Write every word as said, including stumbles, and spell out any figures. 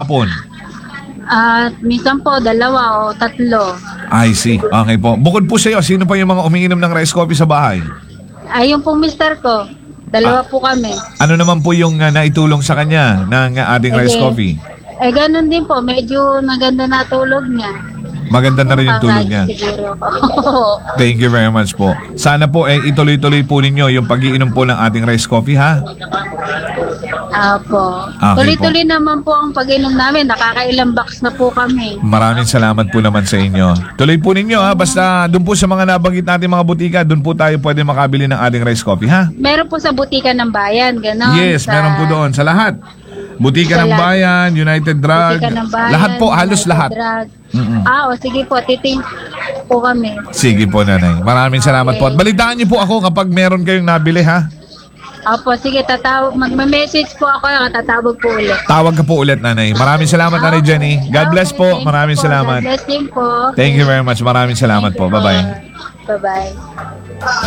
maghapon? At minsan po, dalawa o tatlo. I see. Okay po. Bukod po sa iyo, sino pa yung mga umiinom ng rice coffee sa bahay? Ay, yung pong mister ko. Dalawa Ah. po kami. Ano naman po yung uh, naitulong sa kanya ng uh, ating rice Okay. coffee? Eh, ganun din po. Medyo maganda na tulog niya. Maganda na rin yung tulog niya. Siguro. Thank you very much po. Sana po eh, ituloy-tuloy po ninyo yung pag-iinom po ng ating rice coffee, ha? Apo. Okay Tuloy-tuloy naman po ang pag-inom namin. Nakakailang box na po kami. Maraming salamat po naman sa inyo. Tuloy po ninyo, ha? Basta doon po sa mga nabanggit natin mga butika, doon po tayo pwede makabili ng ating rice coffee, ha? Meron po sa butika ng bayan, gano'n. Yes, sa, meron po doon. Sa lahat. Butika Sa ng lahat. Bayan, United Drug. Butika ng bayan. Lahat po, halos United lahat. Drug. Mm-mm. Ah, o sige po, titing po kami. Sige po, nanay. Maraming salamat po. At balitaan niyo po ako kapag meron kayong nabili, ha? Opo, sige, tatawag, magme-message po ako, tatawag po ulit. Tawag ka po ulit, nanay. Maraming salamat, nanay Jenny. God bless Okay, po. thank you Maraming po. salamat. God bless din po. Thank you very much. Maraming salamat po. Bye-bye. Bye-bye.